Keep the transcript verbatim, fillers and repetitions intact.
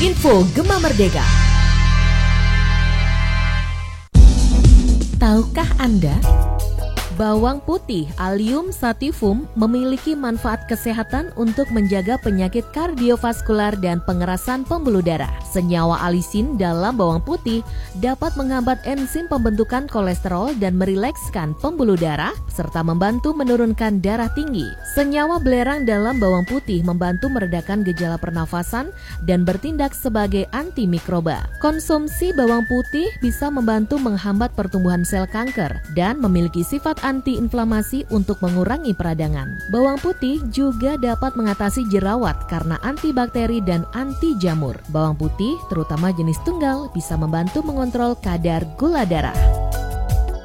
Info Gema Merdeka. Tahukah Anda? Bawang putih Allium sativum memiliki manfaat kesehatan untuk menjaga penyakit kardiovaskular dan pengerasan pembuluh darah. Senyawa alisin dalam bawang putih dapat menghambat enzim pembentukan kolesterol dan merilekskan pembuluh darah, serta membantu menurunkan darah tinggi. Senyawa belerang dalam bawang putih membantu meredakan gejala pernafasan dan bertindak sebagai antimikroba. Konsumsi bawang putih bisa membantu menghambat pertumbuhan sel kanker dan memiliki sifat antiinflamasi untuk mengurangi peradangan. Bawang putih juga dapat mengatasi jerawat karena antibakteri dan anti jamur. Bawang putih, terutama jenis tunggal, bisa membantu mengontrol kadar gula darah.